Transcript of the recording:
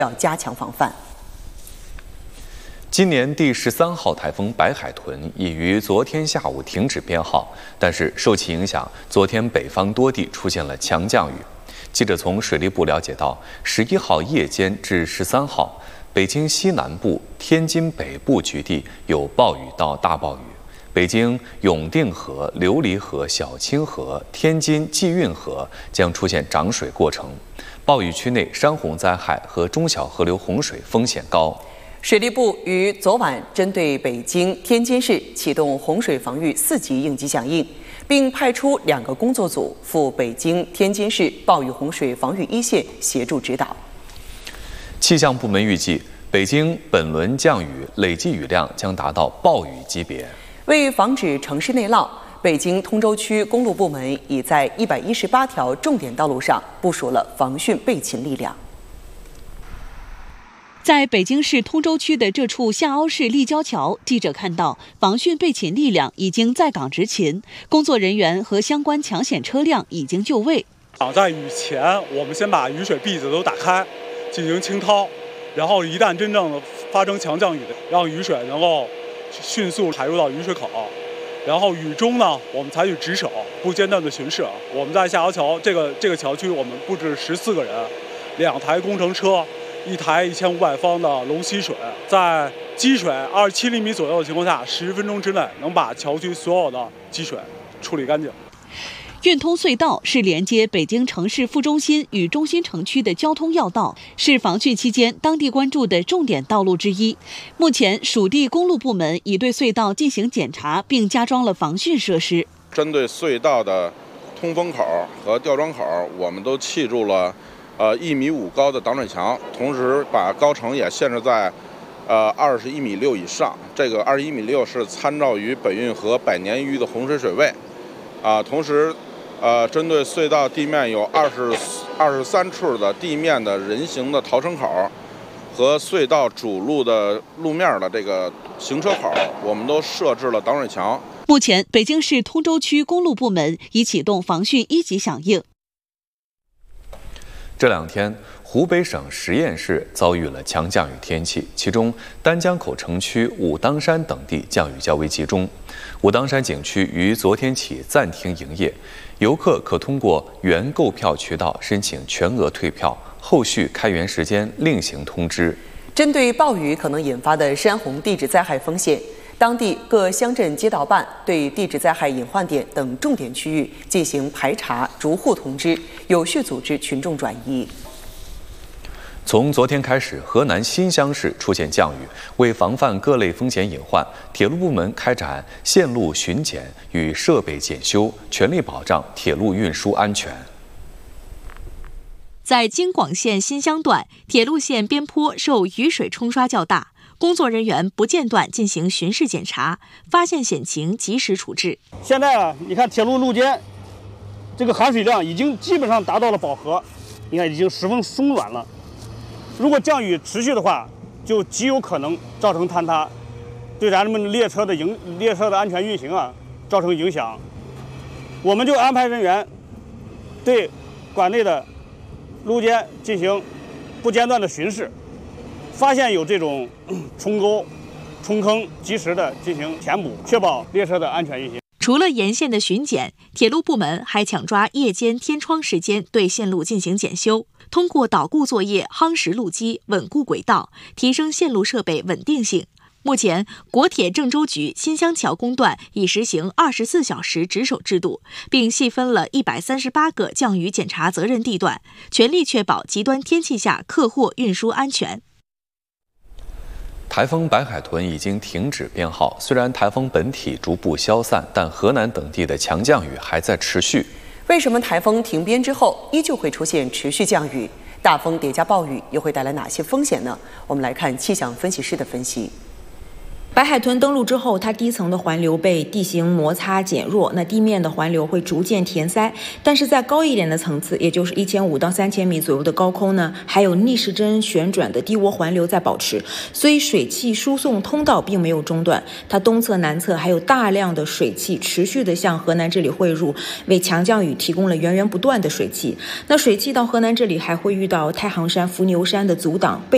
要加强防范。 今年第13号台风白海豚已于昨天下午停止编号，但是受其影响，昨天北方多地出现了强降雨。记者从水利部了解到，11号夜间至13号，北京西南部、天津北部局地有暴雨到大暴雨。北京永定河、琉璃河、小清河、天津济运河将出现涨水过程，暴雨区内山洪灾害和中小河流洪水风险高。 水利部于昨晚针对北京、天津市启动洪水防御4级应急响应，并派出2个工作组赴北京、天津市暴雨洪水防御一线协助指导。 气象部门预计，北京本轮降雨累计雨量将达到暴雨级别。 为防止城市内涝，北京通州区公路部门已在118条重点道路上部署了防汛备勤力量。 在北京市通州区的这处下凹式立交桥，记者看到防汛备勤力量已经在岗执勤，工作人员和相关抢险车辆已经就位。 在雨前，我们先把雨水壁子都打开，进行清掏，然后一旦真正的发生强降雨，让雨水能够迅速排入到雨水口。然后雨中呢，我们采取值守，不间断的巡视。我们在下凹桥这个桥区，我们布置14个人，2台工程车。1台1500方的龙吸水，在积水27厘米左右的情况下，10分钟之内能把桥区所有的积水处理干净。 运通隧道是连接北京城市副中心与中心城区的交通要道，是防汛期间当地关注的重点道路之一。目前，属地公路部门已对隧道进行检查，并加装了防汛设施。 针对隧道的通风口和吊装口，我们都砌筑了1.5米高的挡水墙，同时把高程也限制在21.6米以上。这个21.6米是参照于本运河百年一遇的洪水水位。同时针对隧道地面有23处的地面的人行的逃生口和隧道主路的路面的这个行车口，我们都设置了挡水墙。 目前，北京市通州区公路部门已启动防汛1级响应。 这2天，湖北省十堰市遭遇了强降雨天气，其中丹江口城区、武当山等地降雨较为集中。武当山景区于昨天起暂停营业，游客可通过原购票渠道申请全额退票，后续开园时间另行通知。 针对暴雨可能引发的山洪地质灾害风险，当地各乡镇街道办对地质灾害隐患点等重点区域进行排查、逐户通知，有序组织群众转移。 从昨天开始，河南新乡市出现降雨，为防范各类风险隐患，铁路部门开展线路巡检与设备检修，全力保障铁路运输安全。 在京广线新乡段，铁路线边坡受雨水冲刷较大，工作人员不间断进行巡视检查，发现险情及时处置。 现在你看铁路路肩这个含水量已经基本上达到了饱和，你看已经十分松软了。如果降雨持续的话，就极有可能造成坍塌，对咱们列车的安全运行造成影响。我们就安排人员对管内的路肩进行不间断的巡视，发现有这种冲沟、冲坑，及时的进行填补，确保列车的安全运行。 除了沿线的巡检，铁路部门还抢抓夜间天窗时间对线路进行检修，通过捣固作业夯实路基、稳固轨道，提升线路设备稳定性。目前，国铁郑州局新乡桥工段已实行24小时值守制度，并细分了138个降雨检查责任地段，全力确保极端天气下客货运输安全。 台风白海豚已经停止编号，虽然台风本体逐步消散，但河南等地的强降雨还在持续。 为什么台风停编之后依旧会出现持续降雨？大风叠加暴雨又会带来哪些风险呢？我们来看气象分析师的分析。 白海豚登陆之后，它低层的环流被地形摩擦减弱，那地面的环流会逐渐填塞。但是在高一点的层次，也就是1500到3000米左右的高空呢，还有逆时针旋转的低涡环流在保持，所以水汽输送通道并没有中断。它东侧、南侧还有大量的水汽持续的向河南这里汇入，为强降雨提供了源源不断的水汽。那水汽到河南这里还会遇到太行山、伏牛山的阻挡。